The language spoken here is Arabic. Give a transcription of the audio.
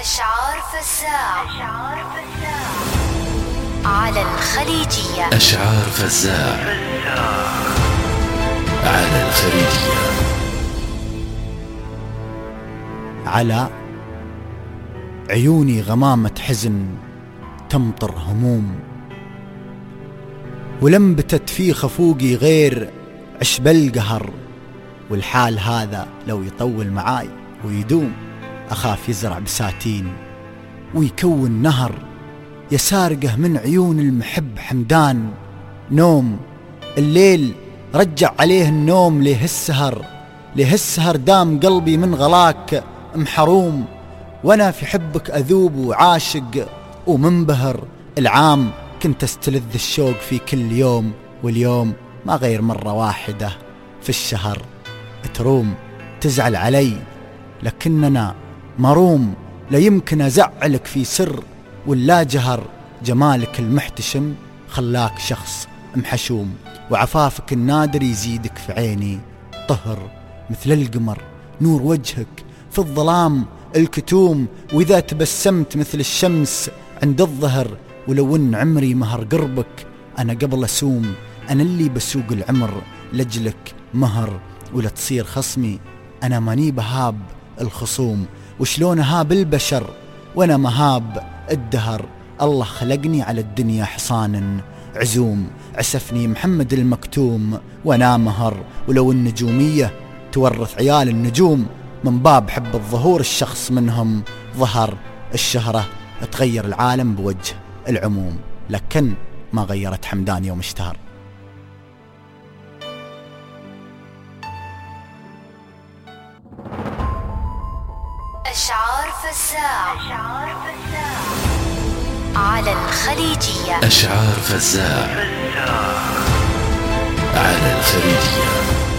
أشعار فزاع على الخليجية. أشعار فزاع على الخليجية. على عيوني غمامة حزن تمطر هموم، ولم بتت في خفوقي غير عشب القهر، والحال هذا لو يطول معاي ويدوم أخاف يزرع بساتين ويكون نهر يسارقه من عيون المحب حمدان. نوم الليل رجع عليه النوم، ليه السهر دام قلبي من غلاك محروم، وانا في حبك اذوب وعاشق ومنبهر. العام كنت استلذ الشوق في كل يوم، واليوم ما غير مرة واحدة في الشهر. تروم تزعل علي لكننا مروم، لا يمكن ازعلك في سر ولا جهر. جمالك المحتشم خلاك شخص محشوم، وعفافك النادر يزيدك في عيني طهر. مثل القمر نور وجهك في الظلام الكتوم، وإذا تبسمت مثل الشمس عند الظهر. ولو ان عمري مهر قربك أنا قبل أسوم، أنا اللي بسوق العمر لجلك مهر. ولا تصير خصمي أنا ماني بهاب الخصوم، وشلون هاب البشر وأنا مهاب الدهر. الله خلقني على الدنيا حصان عزوم، عسفني محمد المكتوم وأنا مهر. ولو النجومية تورث عيال النجوم، من باب حب الظهور الشخص منهم ظهر. الشهرة تغير العالم بوجه العموم، لكن ما غيرت حمدان يوم اشتهر. أشعار فزاع على الخليجية. أشعار فزاع على الخليجية.